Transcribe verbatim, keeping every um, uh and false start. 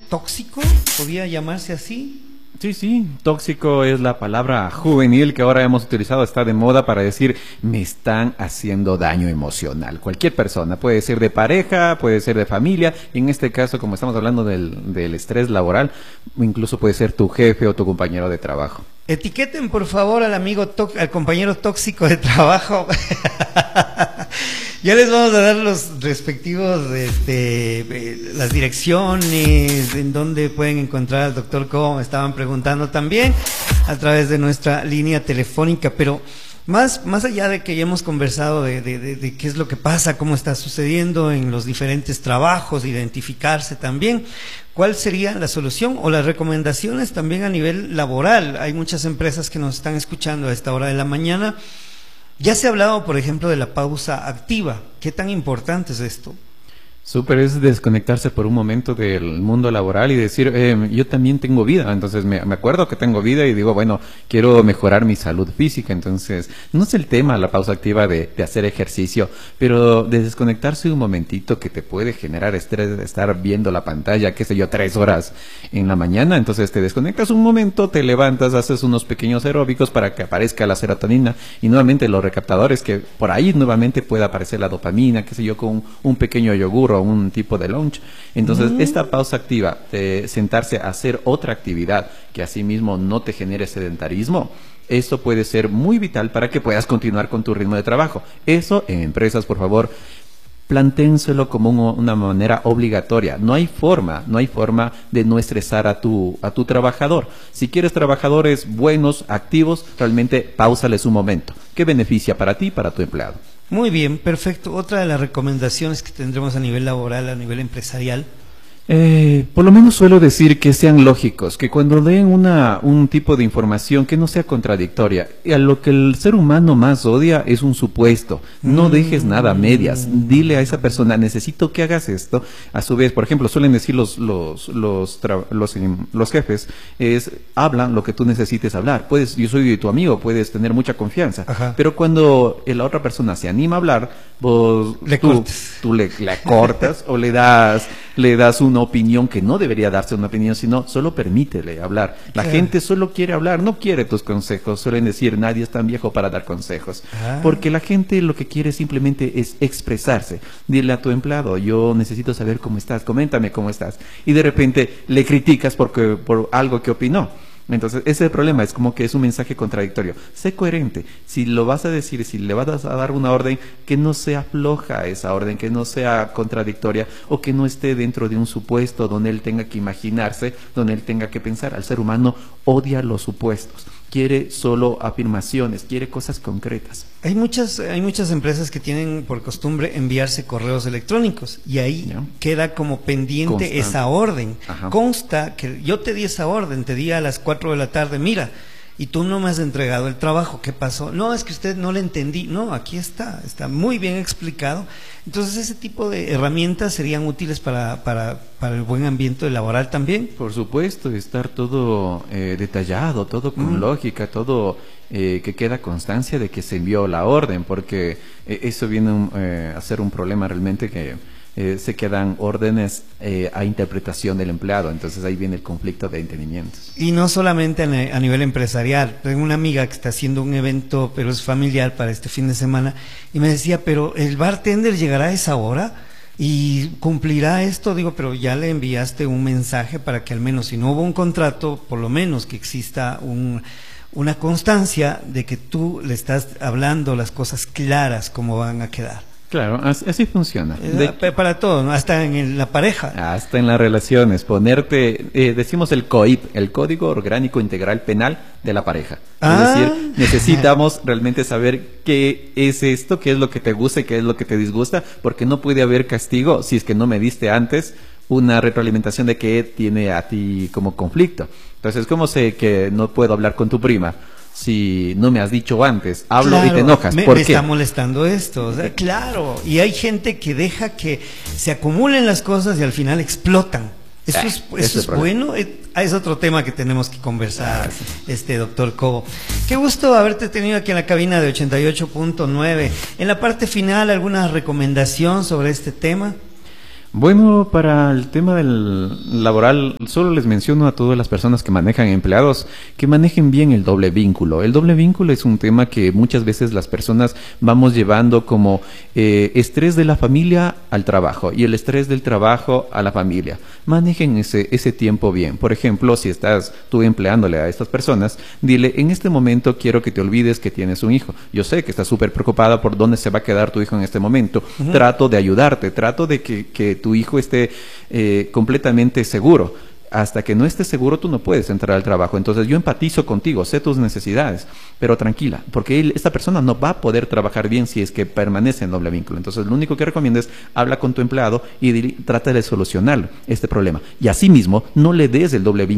tóxico, podría llamarse así. Sí, sí, tóxico es la palabra juvenil que ahora hemos utilizado, está de moda para decir me están haciendo daño emocional. Cualquier persona, puede ser de pareja, puede ser de familia, en este caso como estamos hablando del, del estrés laboral, incluso puede ser tu jefe o tu compañero de trabajo. Etiqueten por favor al amigo, al compañero tóxico de trabajo. Ya les vamos a dar los respectivos, este, eh, las direcciones, en donde pueden encontrar al doctor Cobo, me estaban preguntando también, a través de nuestra línea telefónica, pero más, más allá de que ya hemos conversado de, de, de, de qué es lo que pasa, cómo está sucediendo en los diferentes trabajos, identificarse también, ¿cuál sería la solución o las recomendaciones también a nivel laboral? Hay muchas empresas que nos están escuchando a esta hora de la mañana. Ya se ha hablado, por ejemplo, de la pausa activa. ¿Qué tan importante es esto? Súper, es desconectarse por un momento del mundo laboral y decir, eh, yo también tengo vida, entonces me, me acuerdo que tengo vida y digo, bueno, quiero mejorar mi salud física, entonces no es el tema la pausa activa de, de hacer ejercicio, pero de desconectarse un momentito que te puede generar estrés de estar viendo la pantalla, qué sé yo, tres horas en la mañana, entonces te desconectas un momento, te levantas, haces unos pequeños aeróbicos para que aparezca la serotonina y nuevamente los recaptadores, que por ahí nuevamente pueda aparecer la dopamina, qué sé yo, con un, un pequeño yogur o un tipo de lunch. Entonces, mm. esta pausa activa de sentarse a hacer otra actividad que asimismo no te genere sedentarismo, esto puede ser muy vital para que puedas continuar con tu ritmo de trabajo. Eso en empresas, por favor, plantéenselo como un, una manera obligatoria. No hay forma, no hay forma de no estresar a tu, a tu trabajador. Si quieres trabajadores buenos, activos, realmente páusales un momento. ¿Qué beneficia para ti y para tu empleado? Muy bien, perfecto. Otra de las recomendaciones que tendremos a nivel laboral, a nivel empresarial. Eh, por lo menos suelo decir que sean lógicos, que cuando den una, un tipo de información que no sea contradictoria. Y a lo que el ser humano más odia es un supuesto. No mm. dejes nada a medias. Dile a esa persona, necesito que hagas esto. A su vez, por ejemplo, suelen decir los, los, los, los, los jefes, es, hablan lo que tú necesites hablar. Puedes, yo soy tu amigo, puedes tener mucha confianza. Ajá. Pero cuando la otra persona se anima a hablar, vos le tú, tú le, le cortas o le das, le das una opinión que no debería darse una opinión, sino solo permítele hablar. La claro. gente solo quiere hablar, no quiere tus consejos. Suelen decir, nadie es tan viejo para dar consejos. Ah. Porque la gente lo que quiere simplemente es expresarse. Dile a tu empleado, yo necesito saber cómo estás, coméntame cómo estás. Y de repente le criticas porque, por algo que opinó. Entonces, ese es el problema, es como que es un mensaje contradictorio. Sé coherente. Si lo vas a decir, si le vas a dar una orden, que no sea floja esa orden, que no sea contradictoria o que no esté dentro de un supuesto donde él tenga que imaginarse, donde él tenga que pensar. Al ser humano odia los supuestos. Quiere solo afirmaciones, quiere cosas concretas. Hay muchas, hay muchas empresas que tienen por costumbre enviarse correos electrónicos y ahí ¿ya? queda como pendiente Constante. esa orden. Ajá. Consta que yo te di esa orden, te di a las cuatro de la tarde, mira, y tú no me has entregado el trabajo, ¿qué pasó? No, es que usted no le entendí. No, aquí está, está muy bien explicado. Entonces ese tipo de herramientas serían útiles para, para, para el buen ambiente laboral también. Por supuesto, estar todo eh, detallado, todo con mm. lógica, todo eh, que queda constancia de que se envió la orden, porque eh, eso viene un, eh, a ser un problema realmente que eh, se quedan órdenes eh, a interpretación del empleado, entonces ahí viene el conflicto de entendimientos. Y no solamente a nivel empresarial. Tengo una amiga que está haciendo un evento, pero es familiar para este fin de semana, y me decía, pero el bartender llegará a esa hora y cumplirá esto. Digo, pero ya le enviaste un mensaje para que al menos, si no hubo un contrato, por lo menos que exista un, una constancia de que tú le estás hablando las cosas claras, cómo van a quedar. Claro, así funciona. De, para todo, ¿no? Hasta en la pareja. Hasta en las relaciones, ponerte, eh, decimos el C O I P, el Código Orgánico Integral Penal de la pareja. Ah. Es decir, necesitamos realmente saber qué es esto, qué es lo que te gusta y qué es lo que te disgusta, porque no puede haber castigo si es que no me diste antes una retroalimentación de qué tiene a ti como conflicto. Entonces, ¿cómo sé que no puedo hablar con tu prima? Si no me has dicho antes, hablo claro, y te enojas. Me, ¿Por me qué? está molestando esto. O sea, claro, y hay gente que deja que se acumulen las cosas y al final explotan. ¿Eso, ah, es, eso es bueno? Es otro tema que tenemos que conversar, ah, sí. este doctor Cobo. Qué gusto haberte tenido aquí en la cabina de ochenta y ocho punto nueve. En la parte final, ¿alguna recomendación sobre este tema? Bueno, para el tema del laboral, solo les menciono a todas las personas que manejan empleados que manejen bien el doble vínculo. El doble vínculo es un tema que muchas veces las personas vamos llevando como eh, estrés de la familia al trabajo y el estrés del trabajo a la familia. Manejen ese, ese tiempo bien. Por ejemplo, si estás tú empleándole a estas personas, dile, en este momento quiero que te olvides que tienes un hijo. Yo sé que estás súper preocupada por dónde se va a quedar tu hijo en este momento. Uh-huh. Trato de ayudarte, trato de que, que tu hijo esté eh, completamente seguro. Hasta que no estés seguro, tú no puedes entrar al trabajo. Entonces yo empatizo contigo, sé tus necesidades, pero tranquila, porque él, esta persona no va a poder trabajar bien si es que permanece en doble vínculo. Entonces lo único que recomiendo es habla con tu empleado y trata de solucionar este problema. Y asimismo, no le des el doble vínculo